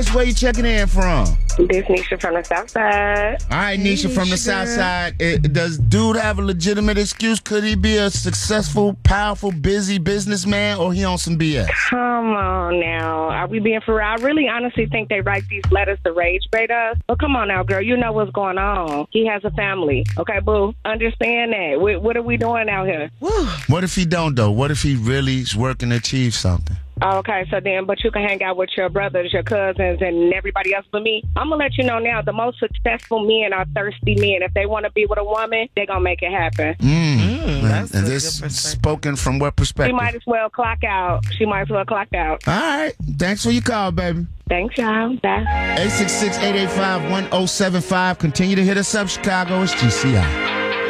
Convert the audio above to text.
sis? Where you checking in from? This Nisha from the South Side. All right, Nisha from the South Side. Does dude have a legitimate excuse? Could he be a successful, powerful, busy businessman, or he on some BS? Come on now. Are we being for real? I really honestly think they write these letters to rage bait us. But come on now, girl. You know what's going on. He has a family. Okay, boo? Understand that. What are we doing out here? What if he don't, though? What if he really is working to achieve something? Okay, so then, but you can hang out with your brothers, your cousins, and everybody else but me. I'm going to let you know now, the most successful men are thirsty men. If they want to be with a woman, they're going to make it happen. And this spoken from what perspective? She might as well clock out. All right. Thanks for your call, baby. Thanks, y'all. Bye. 866-885-1075. Continue to hit us up, Chicago. It's GCI.